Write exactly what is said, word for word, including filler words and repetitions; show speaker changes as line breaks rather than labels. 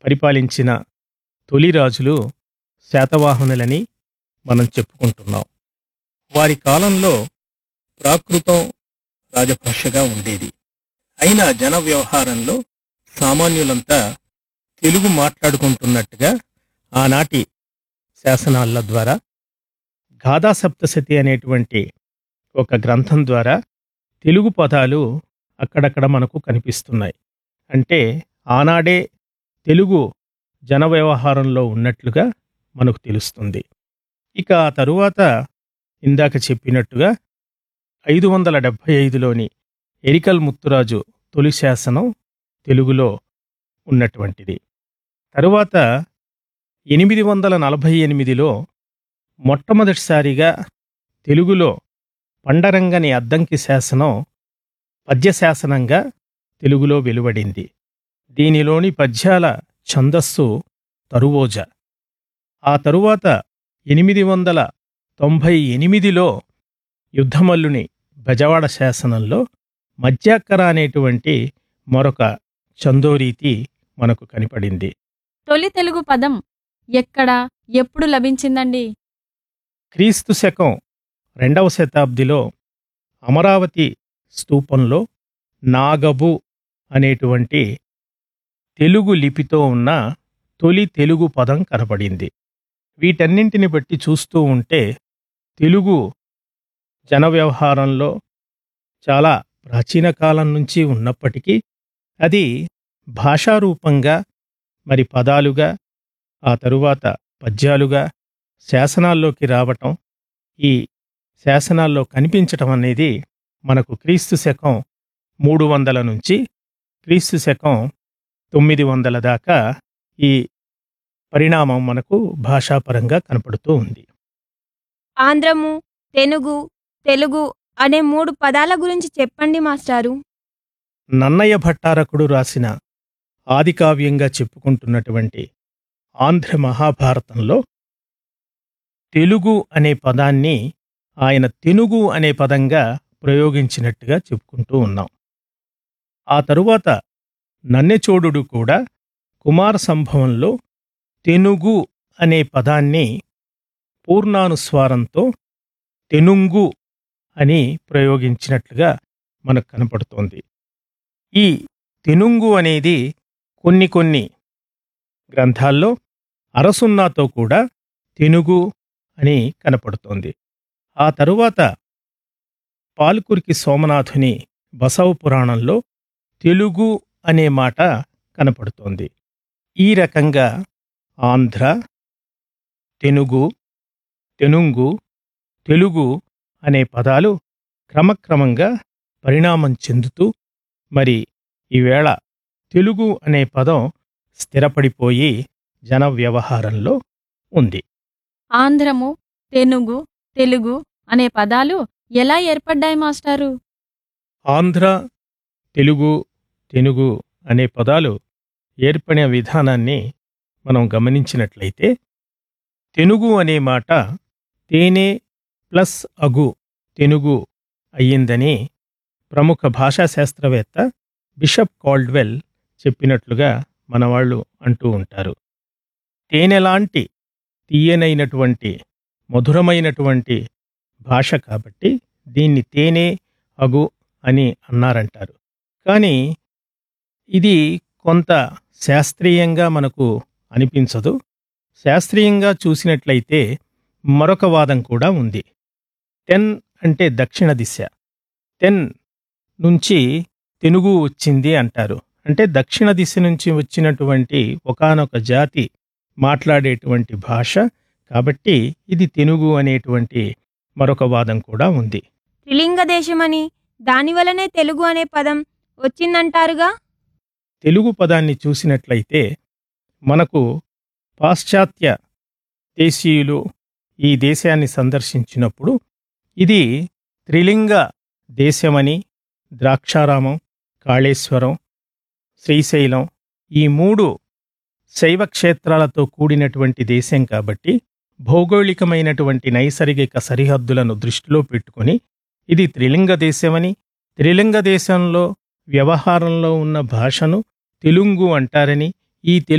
పరిపాలించిన తొలి రాజులు శాతవాహనులని మనం చెప్పుకుంటున్నాం. వారి కాలంలో ప్రాకృతం రాజభాషగా ఉండేది. అయినా జన వ్యవహారంలో సామాన్యులంతా తెలుగు మాట్లాడుకుంటున్నట్టుగా ఆనాటి శాసనాల ద్వారా గాథా సప్తశతి అనేటువంటి ఒక గ్రంథం ద్వారా తెలుగు పదాలు అక్కడక్కడ మనకు కనిపిస్తున్నాయి. అంటే ఆనాడే తెలుగు జన వ్యవహారంలో ఉన్నట్లుగా మనకు తెలుస్తుంది. ఇక ఆ తరువాత ఇందాక చెప్పినట్టుగా ఐదు వందల డెబ్భై ఐదులోని ఎరికల్ ముత్తురాజు తొలి శాసనం తెలుగులో ఉన్నటువంటిది. తరువాత ఎనిమిది వందల నలభై ఎనిమిదిలో మొట్టమొదటిసారిగా తెలుగులో పండరంగని అద్దంకి శాసనం పద్యశాసనంగా తెలుగులో వెలువడింది. దీనిలోని పద్యాల ఛందస్సు తరువోజ. ఆ తరువాత ఎనిమిది వందల తొంభై ఎనిమిదిలో యుద్ధమల్లుని బెజవాడ శాసనంలో మధ్యాక్కర అనేటువంటి మరొక ఛందోరీతి మనకు కనిపడింది.
తొలి తెలుగు పదం ఎక్కడ ఎప్పుడు లభించిందండి?
క్రీస్తు శకం రెండవ శతాబ్దిలో అమరావతి స్తూపంలో నాగబు అనేటువంటి తెలుగు లిపితో ఉన్న తొలి తెలుగు పదం కనపడింది. వీటన్నింటిని బట్టి చూస్తూ ఉంటే తెలుగు జన వ్యవహారంలో చాలా ప్రాచీన కాలం నుంచి ఉన్నప్పటికీ అది భాషారూపంగా మరి పదాలుగా ఆ తరువాత పద్యాలుగా శాసనాల్లోకి రావటం, ఈ శాసనాల్లో కనిపించటం అనేది మనకు క్రీస్తు శకం మూడు వందల నుంచి క్రీస్తు శకం తొమ్మిది వందల దాకా ఈ పరిణామం మనకు భాషాపరంగా కనపడుతూ ఉంది.
ఆంధ్రము, తెనుగు, తెలుగు అనే మూడు పదాల గురించి చెప్పండి మాస్టారు.
నన్నయ్య భట్టారకుడు రాసిన ఆదికావ్యంగా చెప్పుకుంటున్నటువంటి ఆంధ్ర మహాభారతంలో తెలుగు అనే పదాన్ని ఆయన తెనుగు అనే పదంగా ప్రయోగించినట్టుగా చెప్పుకుంటూ ఉన్నాం. ఆ తరువాత నన్నెచోడుడు కూడా కుమార సంభవంలో తెనుగు అనే పదాన్ని పూర్ణానుస్వారంతో తెనుంగు అని ప్రయోగించినట్లుగా మనకు కనపడుతోంది. ఈ తెనుంగు అనేది కొన్ని కొన్ని గ్రంథాల్లో అరసున్నాతో కూడా తెనుగు అని కనపడుతోంది. ఆ తరువాత పాల్కురికి సోమనాథుని బసవ పురాణంలో తెలుగు అనే మాట కనపడుతోంది. ఈ రకంగా ఆంధ్ర, తెనుగు, తెనుంగు, తెలుగు అనే పదాలు క్రమక్రమంగా పరిణామం చెందుతూ మరి ఈవేళ తెలుగు అనే పదం స్థిరపడిపోయి జన వ్యవహారంలో ఉంది.
ఆంధ్రము, తెనుగు, తెలుగు అనే పదాలు ఎలా ఏర్పడ్డాయి మాస్టారు?
ఆంధ్ర, తెలుగు, తెనుగు అనే పదాలు ఏర్పడిన విధానాన్ని మనం గమనించినట్లయితే తెనుగు అనే మాట తేనె ప్లస్ అగు తెనుగు అయ్యిందని ప్రముఖ భాషా శాస్త్రవేత్త బిషప్ కాల్డ్వెల్ చెప్పినట్లుగా మనవాళ్ళు అంటూ ఉంటారు. తేనెలాంటి తీయనైనటువంటి మధురమైనటువంటి భాష కాబట్టి దీన్ని తేనె అగు అని అన్నారంటారు. కానీ ఇది కొంత శాస్త్రీయంగా మనకు అనిపించదు. శాస్త్రీయంగా చూసినట్లయితే మరొక వాదం కూడా ఉంది. తెన్ అంటే దక్షిణ దిశ, తెన్ నుంచి తెనుగు వచ్చింది అంటారు. అంటే దక్షిణ దిశ నుంచి వచ్చినటువంటి ఒకానొక జాతి మాట్లాడేటువంటి భాష కాబట్టి ఇది తెనుగు అనేటువంటి మరొక వాదం కూడా ఉంది.
త్రిలింగ దేశమని దానివలనే తెలుగు అనే పదం వచ్చిందంటారుగా.
తెలుగు పదాన్ని చూసినట్లయితే మనకు పాశ్చాత్య దేశీయులు ఈ దేశాన్ని సందర్శించినప్పుడు ఇది త్రిలింగ దేశమని, ద్రాక్షారామం, కాళేశ్వరం, శ్రీశైలం ఈ మూడు శైవ క్షేత్రాలతో కూడినటువంటి దేశం కాబట్టి భౌగోళికమైనటువంటి నైసర్గిక సరిహద్దులను దృష్టిలో పెట్టుకుని ఇది త్రిలింగ దేశమని, త్రిలింగ దేశంలో వ్యవహారంలో ఉన్న భాషను తెలుగు అంటారని, ఈ